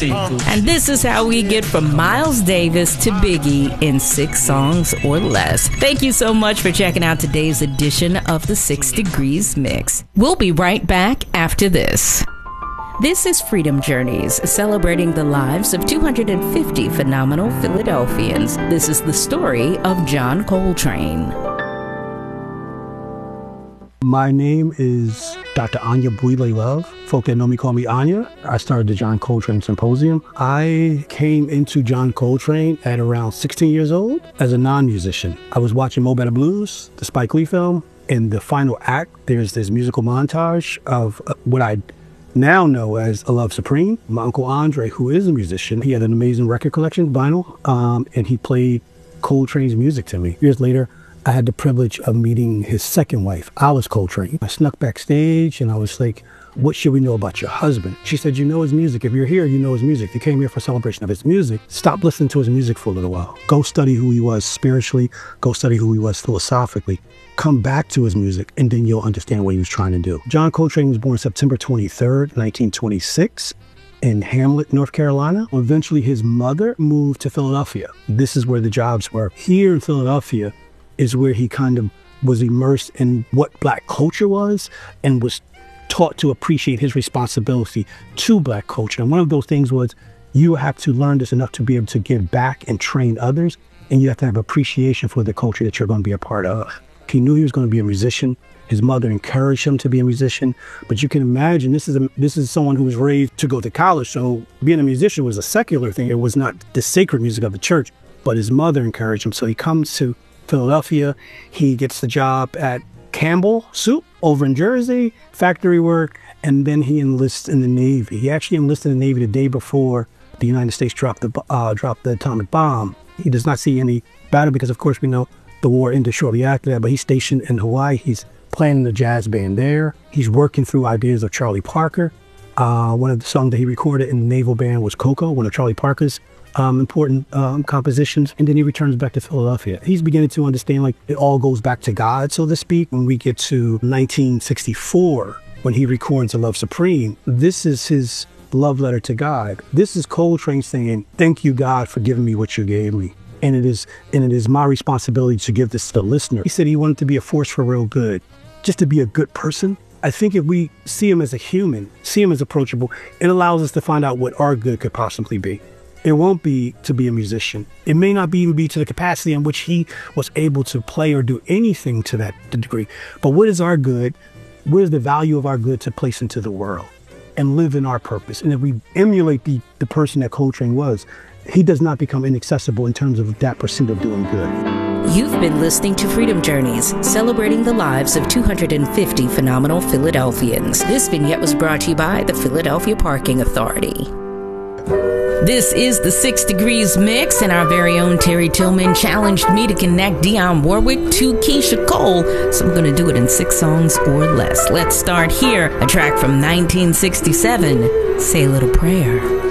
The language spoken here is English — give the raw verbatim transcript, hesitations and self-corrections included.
see. And this is how we get from Miles Davis to Biggie in six songs or less. Thank you so much for checking out today's edition of the Six Degrees Mix. We'll be right back after this. This is Freedom Journeys, celebrating the lives of two hundred fifty phenomenal Philadelphians. This is the story of John Coltrane. My name is Doctor Anya Bwile Love. Folk that know me call me Anya. I started the John Coltrane Symposium. I came into John Coltrane at around sixteen years old as a non-musician. I was watching Mo Better Blues, the Spike Lee film. In the final act, there's this musical montage of what I now know as A Love Supreme. My Uncle Andre, who is a musician, he had an amazing record collection, vinyl, um, and he played Coltrane's music to me. Years later, I had the privilege of meeting his second wife, Alice Coltrane. I snuck backstage and I was like, what should we know about your husband? She said, you know his music. If you're here, you know his music. You came here for a celebration of his music. Stop listening to his music for a little while. Go study who he was spiritually. Go study who he was philosophically. Come back to his music and then you'll understand what he was trying to do. John Coltrane was born September twenty-third, nineteen twenty-six. In Hamlet, North Carolina. Eventually his mother moved to Philadelphia. This is where the jobs were. Here in Philadelphia is where he kind of was immersed in what Black culture was and was taught to appreciate his responsibility to Black culture. And one of those things was you have to learn this enough to be able to give back and train others. And you have to have appreciation for the culture that you're going to be a part of. He knew he was going to be a musician. His mother encouraged him to be a musician. But you can imagine this is a, this is someone who was raised to go to college. So being a musician was a secular thing. It was not the sacred music of the church. But his mother encouraged him. So he comes to Philadelphia. He gets the job at Campbell Soup over in Jersey, factory work, and then he enlists in the Navy. He actually enlisted in the Navy the day before the United States dropped the uh, dropped the atomic bomb. He does not see any battle because, of course, we know the war ended shortly after that, but he's stationed in Hawaii. He's playing in the jazz band there. He's working through ideas of Charlie Parker. Uh, one of the songs that he recorded in the naval band was Coco, one of Charlie Parker's Um, important um, compositions, and then he returns back to Philadelphia. He's beginning to understand, like, it all goes back to God, so to speak. When we get to nineteen sixty-four, when he records A Love Supreme, this is his love letter to God. This is Coltrane saying, thank you, God, for giving me what you gave me. And it is and it is my responsibility to give this to the listener. He said he wanted to be a force for real good, just to be a good person. I think if we see him as a human, see him as approachable, it allows us to find out what our good could possibly be. It won't be to be a musician. It may not be even be to the capacity in which he was able to play or do anything to that degree. But what is our good? What is the value of our good to place into the world and live in our purpose? And if we emulate the, the person that Coltrane was, he does not become inaccessible in terms of that pursuit of doing good. You've been listening to Freedom Journeys, celebrating the lives of two hundred fifty phenomenal Philadelphians. This vignette was brought to you by the Philadelphia Parking Authority. This is the Six Degrees Mix, and our very own Terry Tillman challenged me to connect Dionne Warwick to Keisha Cole, so I'm going to do it in six songs or less. Let's start here. A track from nineteen sixty-seven, Say a Little Prayer.